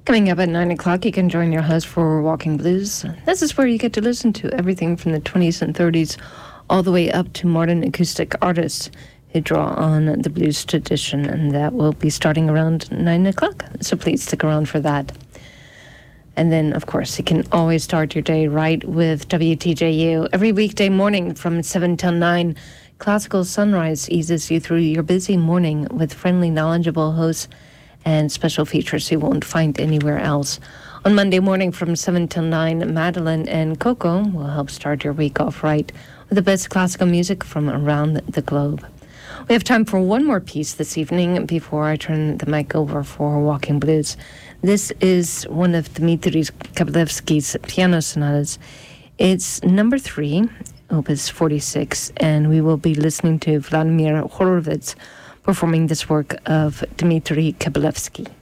Coming up at 9 o'clock, you can join your host for Walking Blues. This is where you get to listen to everything from the 20s and 30s all the way up to modern acoustic artists who draw on the blues tradition, and that will be starting around 9 o'clock, so please stick around for that. And then, of course, you can always start your day right with WTJU. Every weekday morning from 7 till 9, Classical Sunrise eases you through your busy morning with friendly, knowledgeable hosts and special features you won't find anywhere else. On Monday morning from 7 till 9, Madeline and Coco will help start your week off right with the best classical music from around the globe. We have time for one more piece this evening before I turn the mic over for Walking Blues. This is one of Dmitri Kabalevsky's piano sonatas. It's number 3, opus 46, and we will be listening to Vladimir Horowitz performing this work of Dmitri Kabalevsky.